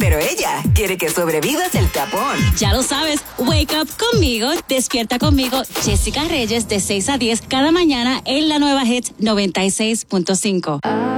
Pero ella quiere que sobrevivas el tapón. Ya lo sabes, wake up conmigo, despierta conmigo, Jessica Reyes, de 6 a 10, cada mañana en la nueva Hit 96.5.